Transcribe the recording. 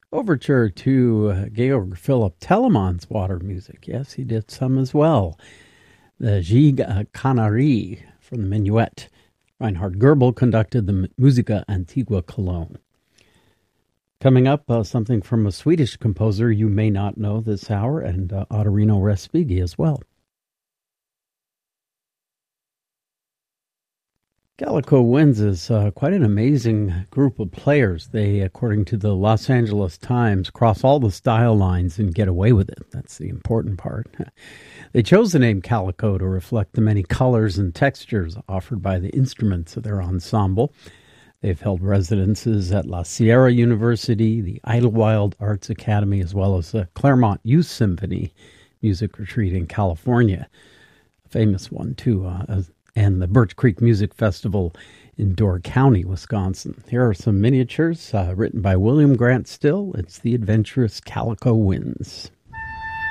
Overture to Georg Philipp Telemann's water music. Yes, he did some as well. The Gigue Canarie from the Minuet. Reinhard Goebel conducted the Musica Antigua Cologne. Coming up, something from a Swedish composer you may not know this hour, and Ottorino Respighi as well. Calico Winds is quite an amazing group of players. They, according to the Los Angeles Times, cross all the style lines and get away with it. That's the important part. They chose the name Calico to reflect the many colors and textures offered by the instruments of their ensemble. They've held residences at La Sierra University, the Idlewild Arts Academy, as well as the Claremont Youth Symphony Music Retreat in California. A famous one, too, and the Birch Creek Music Festival in Door County, Wisconsin. Here are some miniatures written by William Grant Still. It's The Adventurous Calico Winds.